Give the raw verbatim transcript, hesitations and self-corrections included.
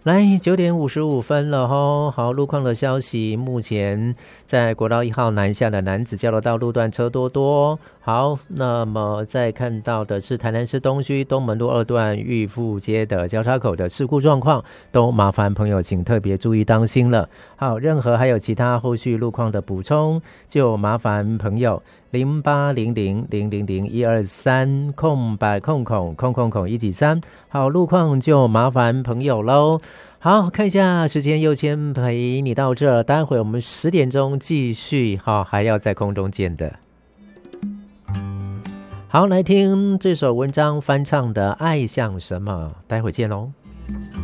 来九点五十五分了吼，好，路况的消息，目前在国道一号南下的南子交流道路段车多多。好，那么再看到的是台南市东区东门路二段裕富街的交叉口的事故状况，都麻烦朋友请特别注意当心了。好，任何还有其他后续路况的补充，就麻烦朋友零八零零零零零一二三空白空空空空空一几三。好，路况就麻烦朋友喽。好，看一下时间，又先陪你到这儿，待会我们十点钟继续，好，还要在空中见的。好，来听这首文章翻唱的《爱像什么》，待会见喽。